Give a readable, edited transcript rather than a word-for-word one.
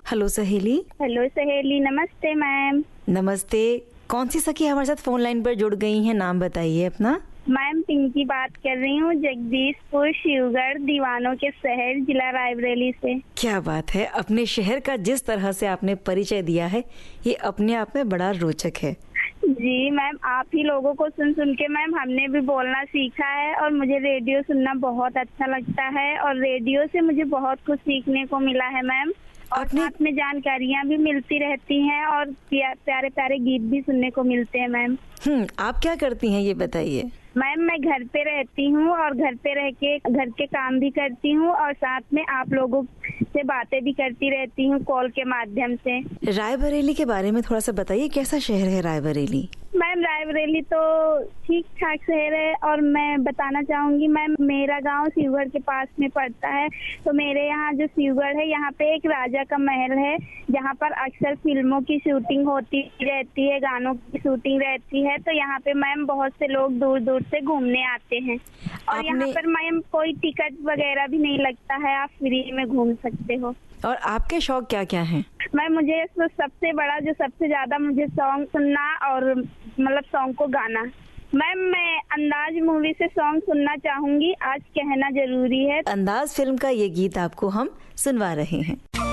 Hello सहेली। Hello सहेली, नमस्ते मैम। नमस्ते। कौन सी सखी हमारे साथ फोन लाइन पर जुड़ गई हैं? नाम बताइए अपना। मैम पिंकी बात कर रही हूँ, जगदीशपुर शिवगढ़, दीवानों के शहर, जिला रायबरेली से। क्या बात है, अपने शहर का जिस तरह से आपने परिचय दिया है ये अपने आप में बड़ा रोचक है। जी मैम, आप ही लोगों को सुन सुन के मैम हमने भी बोलना सीखा है और मुझे रेडियो सुनना बहुत अच्छा लगता है और रेडियो से मुझे बहुत कुछ सीखने को मिला है मैम। और साथ में जानकारियाँ भी मिलती रहती हैं और प्यारे प्यारे गीत भी सुनने को मिलते हैं मैम। आप क्या करती हैं ये बताइए। मैम मैं घर पे रहती हूँ और घर पे रह के घर के काम भी करती हूँ और साथ में आप लोगों से बातें भी करती रहती हूँ कॉल के माध्यम से। रायबरेली के बारे में थोड़ा सा बताइए, कैसा शहर है रायबरेली? मैम रायबरेली तो ठीक ठाक शहर है और मैं बताना चाहूंगी मैम, मेरा गांव शिवगढ़ के पास में पड़ता है। तो मेरे यहाँ जो शिवगढ़ है, यहाँ पे एक राजा का महल है जहाँ पर अक्सर फिल्मों की शूटिंग होती रहती है, गानों की शूटिंग रहती है। तो यहाँ पे मैम बहुत से लोग दूर दूर से घूमने आते हैं और यहाँ पर मैम कोई टिकट वगैरह भी नहीं लगता है, आप फ्री में घूम सकते हो। और आपके शौक क्या क्या हैं? मैम मुझे सबसे बड़ा जो सबसे ज्यादा मुझे सॉन्ग सुनना और मतलब सॉन्ग को गाना। मैम मैं अंदाज मूवी से सॉन्ग सुनना चाहूंगी, आज कहना जरूरी है। अंदाज फिल्म का ये गीत आपको हम सुनवा रहे हैं।